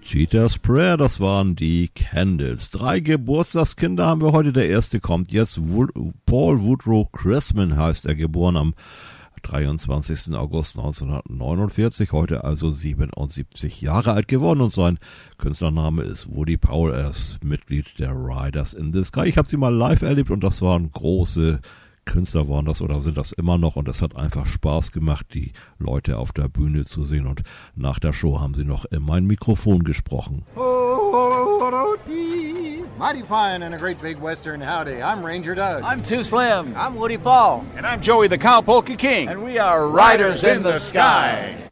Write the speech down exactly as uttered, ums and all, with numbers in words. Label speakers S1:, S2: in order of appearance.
S1: Cheetah's Prayer, das waren die Candles. Drei Geburtstagskinder haben wir heute. Der erste kommt jetzt. Paul Woodrow Chrisman heißt er, geboren am dreiundzwanzigsten August neunzehnhundertneunundvierzig, heute also siebenundsiebzig Jahre alt geworden, und sein Künstlername ist Woody Powell. Er ist Mitglied der Riders in the Sky. Ich habe sie mal live erlebt und das waren große Künstler, waren das oder sind das immer noch, und es hat einfach Spaß gemacht, die Leute auf der Bühne zu sehen, und nach der Show haben sie noch in mein Mikrofon gesprochen.
S2: Mighty fine and a great big western howdy. I'm Ranger Doug.
S3: I'm Too Slim. I'm Woody Paul.
S4: And I'm Joey the Cowpolka King.
S3: And we are Riders in the Sky.